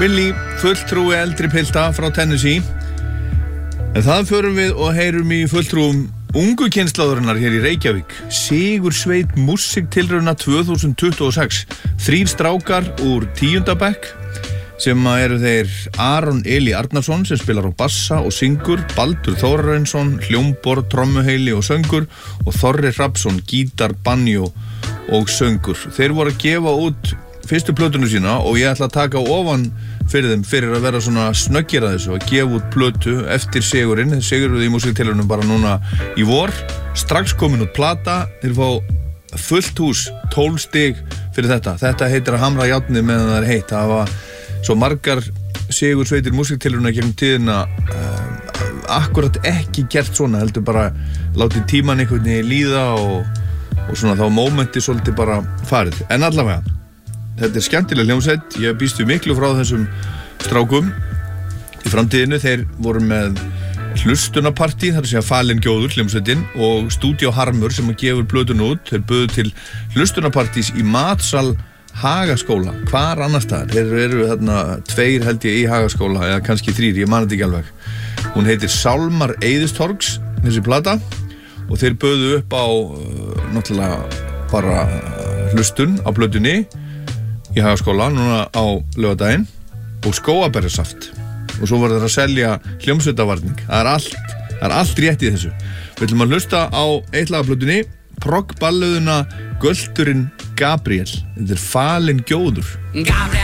Willi, fulltrúi eldri pilta frá Tennessee. En það förum við og heyrum í fulltrúum ungu kynslóðurinnar hér í Reykjavík. Sigursveit músíktilrauna 2026. 3 strákar úr 10. bekk sem eru þeir Aron Eli Arnarsson sem spilar á bassa og syngur, Baldur Þórarinsson, hljómborð, trommuheili og söngur og Þorri Hrafnsson, gítar, banjó og söngur. Þeir voru að gefa út fyrstu plötuna sína og ég ætla að taka ofan fyrir þeim fyrir að vera svona snöggir að þessu, að gefa út plötu eftir sigurinn. Þeir siguruðu í músíktilraunum bara núna í vor, strax komin út plata. Þeir fá fullt hús, 12 stig fyrir þetta. Þetta heitir að hamra járnið meðan það er heitt. Það var svo margar sigursveitir músíktilrauna gegnum tíðina akkurat ekki gert svona, heldur bara látið tíman einhvern veginn líða og svona þá mómenti svolítið bara farið. En allavega, þetta er skemmtileg hljómsveit, ég býst við miklu frá þessum strákum í framtíðinu. Þeir voru með hlustunapartí, þar að segja Falin Gjóður, hljómsveitin, og Studio Harmur sem að gefur plötun út. Þeir buðu til hlustunapartís í matsal Hagaskóla, hvar annars staðar. Þeir eru þarna 2 held ég í Hagaskóla, eða kannski 3, ég man þetta ekki alveg. Hún heitir Sálmar Eiðistorgs, þessi plata, og þeir buðu upp á náttúrulega bara hlustun á plötunni í Hagaskóla núna á laugardaginn og skóaberjasaft. Og svo voru þeir að selja hljómsveitavarning. Það er allt rétt í þessu. Við ætlum að hlusta á eitt lag af plötunni, proggballuðuna Gölturinn Gabriel. Þetta er Falin Gjóður.